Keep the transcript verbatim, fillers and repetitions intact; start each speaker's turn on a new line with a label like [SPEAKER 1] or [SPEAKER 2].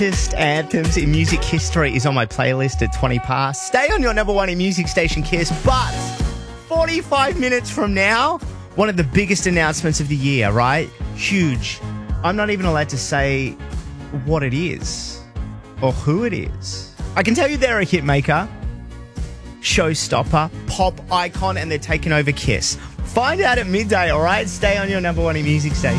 [SPEAKER 1] Greatest anthems in music history is on my playlist at twenty past. Stay on your number one in music station, Kiss. But forty-five minutes from now, one of the biggest announcements of the year, right? Huge. I'm not even allowed to say what it is or who it is. I can tell you they're a hit maker, showstopper, pop icon, and they're taking over Kiss. Find out at midday, all right? Stay on your number one in music station.